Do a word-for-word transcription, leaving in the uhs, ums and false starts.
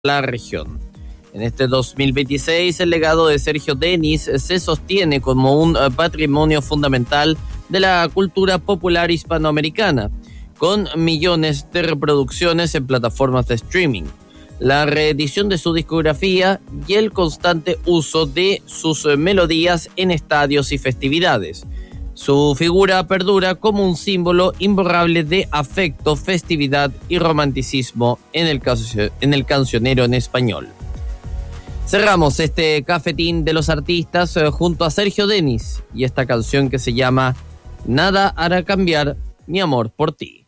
la región. En este dos mil veintiséis, el legado de Sergio Denis se sostiene como un patrimonio fundamental de la cultura popular hispanoamericana, con millones de reproducciones en plataformas de streaming, la reedición de su discografía y el constante uso de sus melodías en estadios y festividades. Su figura perdura como un símbolo imborrable de afecto, festividad y romanticismo en el, en el cancionero en español. Cerramos este cafetín de los artistas eh, junto a Sergio Denis y esta canción que se llama Nada hará cambiar mi amor por ti.